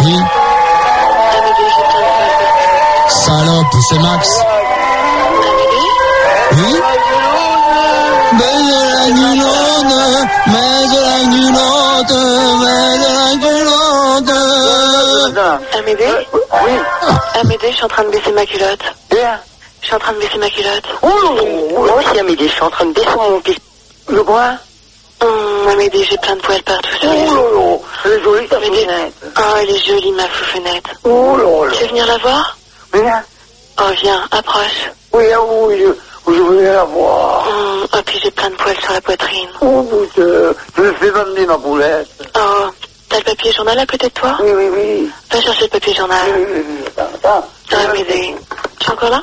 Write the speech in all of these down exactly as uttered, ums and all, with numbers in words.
Oui. Amédée, j'ai plein de poils. Salope, c'est Max. Amédée? Oui. Mais de la gueulante, mais de la gueulante, mais de la gueulante. Amédée? Oui. Amédée, je suis en train de baisser ma culotte. Bien. Je suis en train de baisser ma culotte. Oh, moi aussi, Amédée, je suis en train de baisser mon piste. Le quoi? Hum, Amédée, j'ai plein de poils partout sur les Oh joues. là là, elle est jolie ta Amédée. fourchette. Oh, elle est jolie, ma foufounette. Oh là là. Tu veux venir la voir? Viens. Oh, viens, approche. Oui, ah oui, je, je voulais la voir. Hum, oh, puis j'ai plein de poils sur la poitrine. Oh putain, je me fais m'amener ma poulette. Oh, t'as le papier journal à côté de toi? Oui, oui, oui. Va chercher le papier journal. Oui, oui, oui, attends, attends. Ah, Amédée. Tu es encore là?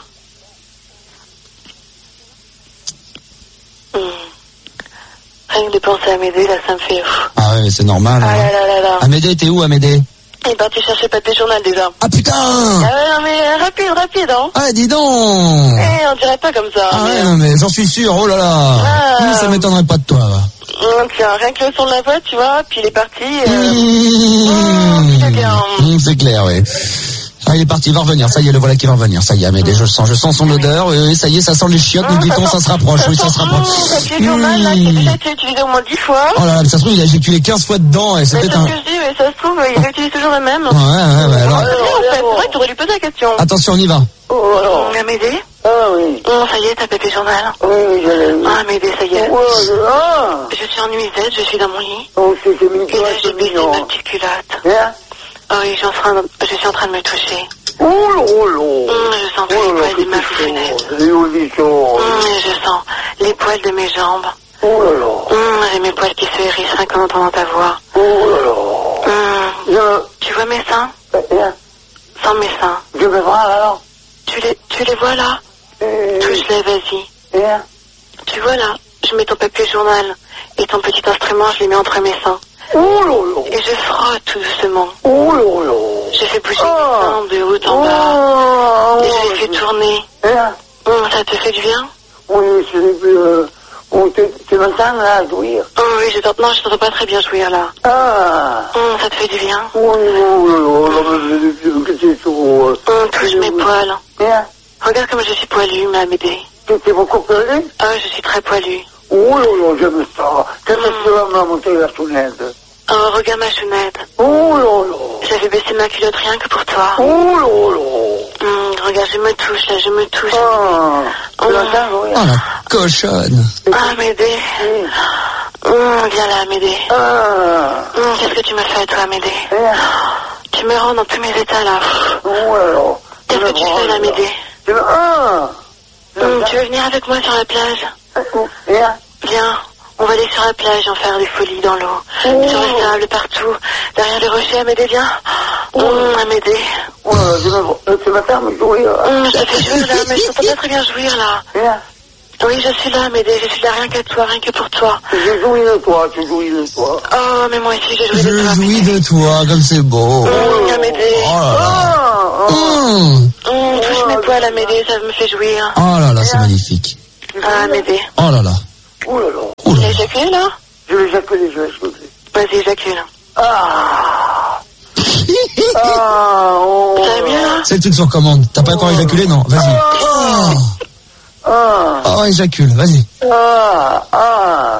Hum. Rien que de penser à Amédée, là, ça me fait ouf. Ah ouais, c'est normal. Ah Hein. là là là là. Amédée, t'es où, Amédée? Il est parti chercher le papier journal déjà. Ah putain! Ah ouais, non mais euh, rapide, rapide, hein. Ah, dis donc! Eh, on dirait pas comme ça. Ah mais, ouais, euh, non, mais j'en suis sûr, oh là là! Ah. Hum, ça m'étonnerait pas de toi. hum, tiens, rien que le son de la voix, tu vois, puis il est parti. Euh... Mmh. c'est bien. Mmh, c'est clair, oui. Ah, il est parti, il va revenir. Ça y est, le voilà qui va revenir. Ça y est, Amédée, je le sens. Je sens son odeur. Oui, ça y est, ça sent les chiottes. Nous dit-on, ça se rapproche. Oui, ça se rapproche. Mmh, papier journal, là, qui a déjà été utilisé au moins dix fois. Oh là là, mais ça se trouve, il a éjaculé quinze fois dedans. Et Mais c'est c'est peut-être ce un... que je dis, mais ça se trouve, il utilise toujours le même. Ouais, ouais, ouais, alors... Ah, en fait, c'est vrai que tu aurais dû poser la question. Attention, on y va. Oh alors. Hum, Amédée? Ah oui. Hum, ça y est, t'as papier journal. Oui, oui, je l'ai vu. Ah, Amédée, ça y est. Ouais, je... Ah. Je suis en nuisette, je suis dans mon lit. Oh, c'est c'est mignon, Et là, j'ai c'est baissé mignon. ma petite culotte. Bien. Oh oui, je suis en train de, je suis en train de me toucher. Oh là là. Hum, je sens tous les poils de ma foufounette. C'est auditions. Hum, je sens les poils de mes jambes. Oh là là. Hum, j'ai mes poils qui se hérissent rien qu'en entendant ta voix. Oh là là. Hum, Je... tu vois mes seins? Bien. Sans mes seins. Je me vois alors. Tu les, tu les vois là? Euh, Touche-les, vas-y. Bien. Tu vois là? Je mets ton papier journal et ton petit instrument, je les mets entre mes seins. Oh là là. Et je frotte tout doucement. Oh là là. Je fais bouger Ah. mes seins de haut en bas. Oh. Et je les fais tourner. Bien. Hum, ça te fait du bien? Oui, c'est... Euh... Oh, tu tu m'entends là, jouir? Oh oui, je t'entends, non, je t'entends pas très bien jouir là. Ah. Hum, ça te fait du bien? Oui, oh là là, là, mais que c'est chaud. Hum, touche mes poils. Bien. Regarde comme je suis poilue, ma Amédée. T'es beaucoup pelé? Ah, je suis très poilue. Oh là là, j'aime ça. Qu'est-ce que tu vas me monter la sonnette? Oh, regarde ma chounette. Oh là là. J'avais baissé ma culotte rien que pour toi. Oh là là. Hum, regarde, je me touche là, je me touche. Ah. Tu l'entends, oui? Oh la cochonne! Ah, Amédée. Hum, viens là, Amédée. Ah. Hum, qu'est-ce que tu me fais, toi, Amédée? Bien. Tu me rends dans tous mes états là. Oh là là. Qu'est-ce que tu fais là, Amédée? Tu me... Ah. Hum, tu veux venir avec moi sur la plage? Bien. Viens, on va aller sur la plage en faire des folies dans l'eau. Oh. Sur le sable, partout. Derrière les rochers, Amédée, viens. Hum, Amédée. Oh là là, tu me... Tu m'attends me jouir. Hum, je te fais jouir là, mais je t'entends pas très bien jouir là. Bien. Oui, je suis là, Amédée, je suis là rien qu'à toi, rien que pour toi. J'ai joui de toi, tu jouis de toi. Oh, mais moi aussi, j'ai joué de Je toi. jouis Amédée. de toi, comme c'est beau. Hum, Amédée. Oh là là. Ah. Hum. Hum, touche mes poils, Amédée, ça me fait jouir. Oh là là, c'est magnifique. Ah, Amédée. Oh là là. Oh là là. Oh Tu là l'as là. éjaculé, là? Je vais éjaculer, je vais éjaculer. Vas-y, éjacule. Ah. Ah. Oh. Ça va mieux, là? C'est le truc sur commande. T'as pas encore éjaculé? Non, vas-y. Ah. Oh, Ah. oh éjacule, vas-y. Ah. Ah.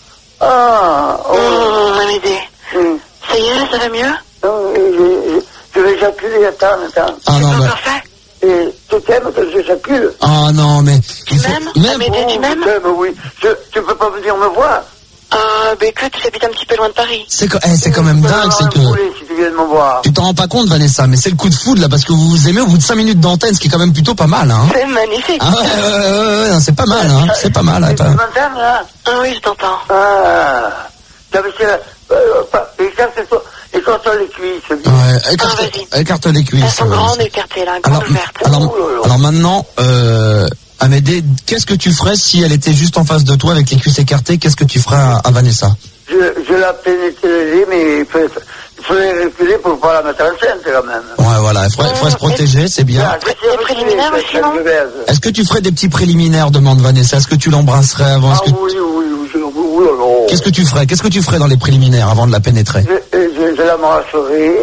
Ah. Oh. Hum, Amédée. Hum. Ça y est, là, ça va mieux? Non, je, je, je vais éjaculer, attends, attends. Ah C'est non, pas bah. encore fait? Et tu t'aimes que j'éjacule? Ah non, mais. Tu il faut- m'aimes? Même. Amédée, tu m'aimes? Je t'aime, oui. Je, tu peux pas venir me voir? Ah, bah écoute, j'habite un petit peu loin de Paris. C'est co- eh, c'est quand même dingue, c'est que. Oui, si tu viens de me voir. Tu t'en rends pas compte, Vanessa, mais c'est le coup de foudre là, parce que vous vous aimez au bout de cinq minutes d'antenne, ce qui est quand même plutôt pas mal, hein. C'est magnifique. Ah ouais, ouais, ouais, ouais, ouais, non, c'est pas mal, hein. C'est pas mal. Et hein, tu pas- m'entends, là? Ah oui, je t'entends. Ah. T'avais que... Euh, pas... Écarte-toi, écarte-toi les cuisses. bien. Ouais, écarte, Ah, vas-y. écarte les cuisses. Elles sont ouais, grandes c'est- écartées, là, Alors, grandes ouvertes. alors, Oh là là. alors maintenant, euh, Amédée, qu'est-ce que tu ferais si elle était juste en face de toi avec les cuisses écartées? Qu'est-ce que tu ferais à, à Vanessa? Je, je la pénétrerai, mais il faut, il faudrait reculer pour pas la mettre enceinte, quand même. Ouais, voilà, il faudrait, il faudrait se protéger, c'est bien. Ah, je sais Les préliminaires reculer, aussi, non? cette baise. Est-ce que tu ferais des petits préliminaires, demande Vanessa? Est-ce que tu l'embrasserais avant? Est-ce Ah que... oui, oui, oui, je, oui, là, là. Qu'est-ce que tu ferais? Qu'est-ce que tu ferais dans les préliminaires avant de la pénétrer? Je, je, je la masserai. Ouais.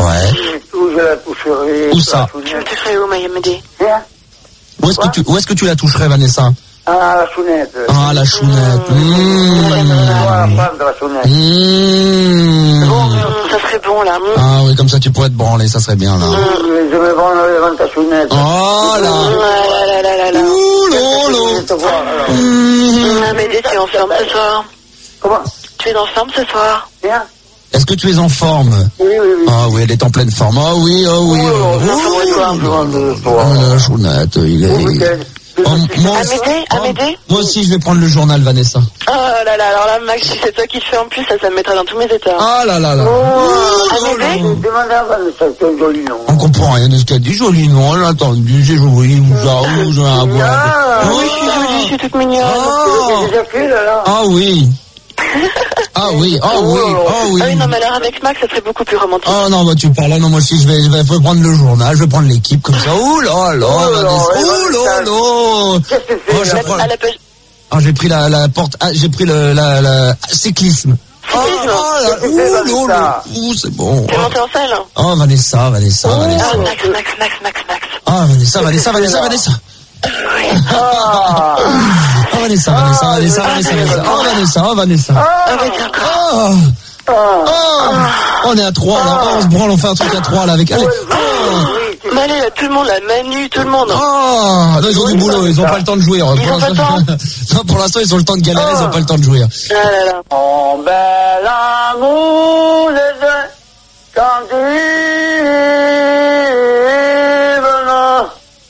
Ouais. Où je la toucherai. Où ça? Tu me toucherais où, Mayamédé? Hein? Où est-ce que tu, où est-ce que tu la toucherais, Vanessa? Ah, la chounette. Ah, la chounette. Mmh. Voilà, prendre la chounette. Mmh. Bon, ça serait bon, là. Mmh. Ah oui, comme ça tu pourrais te branler, ça serait bien là. Je me branle devant ta chounette. Oh là. Ah là là là là là. Ouh Je lolo. vais te voir, alors. Mmh. Mayamédé, tu es en forme ce soir? Comment? Tu es en forme ce soir? Bien? Est-ce que tu es en forme? Oui, oui, oui. Ah oui, elle est en pleine forme. Ah oui, ah oui. Oh, Oh, oh, la chounette, il est... Oh, moi, aussi, Amédée, oh, Amédée moi aussi, je vais prendre le journal, Vanessa. Oh là là, alors là, Max, si c'est toi qui le fais en plus, ça, ça me mettra dans tous mes états. Ah là là là. Amédée? Demandez à Vanessa, c'est un joli nom. On comprend rien de ce qu'elle dit. Joli nom, elle a entendu. C'est joli, ça, ou j'ai un bois. Ah oui, je suis jolie, je suis toute mignonne. J'ai déjà fait, là, là. Ah oui. Ah oui, ah oui, ah oui. Ah oui, non, mais alors avec Max, ça serait beaucoup plus romantique. Oh non, bah tu parles, non, moi aussi je vais, je vais, faut prendre le journal, je vais prendre l'équipe comme ça. Ouh là là, Oh là, Vanessa. ouais, Ouh là là. Qu'est-ce que Oh, c'est, je là? prends- À la page... Ah, j'ai pris la, la porte, ah, j'ai pris le, la, la, cyclisme. Oh, Cyclisme. oh là, Qu'est-ce que ouh c'est, là Vanessa? là, ouh, c'est bon. T'es monté en salle? Oh, Vanessa, Vanessa, Vanessa. Ah, Max, Max, Max, Max, Max. Ah, Vanessa, Vanessa, Vanessa, Vanessa. Ah, Oh, Vanessa, Vanessa, Vanessa, Vanessa, Vanessa. Oh, Vanessa, oh, Vanessa. Ah oui, tiens, encore. Oh, ah. oh, on est à trois, là. Oh, on se branle, on fait un truc à trois, là, avec, allez. Oh. Mais allez, là, tout le monde, là, Manu, tout le monde. Oh, non, ils ont du boulot, ils ont pas le temps de jouer. Ils ont pas le temps. Non, pour l'instant, ils ont le temps de galérer, ils ont pas le temps de jouer. Ah là là. En bel amour, les deux, quand tu